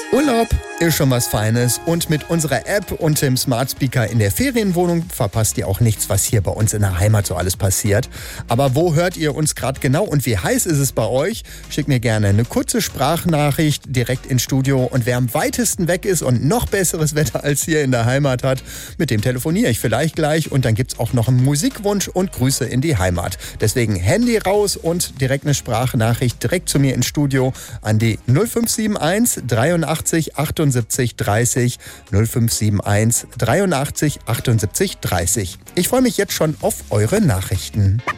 Urlaub ist schon was Feines und mit unserer App und dem Smart Speaker in der Ferienwohnung verpasst ihr auch nichts, was hier bei uns in der Heimat so alles passiert. Aber wo hört ihr uns gerade genau und wie heiß ist es bei euch? Schickt mir gerne eine kurze Sprachnachricht direkt ins Studio und wer am weitesten weg ist und noch besseres Wetter als hier in der Heimat hat, mit dem telefoniere ich vielleicht gleich und dann gibt's auch noch einen Musikwunsch und Grüße in die Heimat. Deswegen Handy raus und direkt eine Sprachnachricht direkt zu mir ins Studio an die 0571 83 78 30 0571 83 78 30. Ich freue mich jetzt schon auf eure Nachrichten.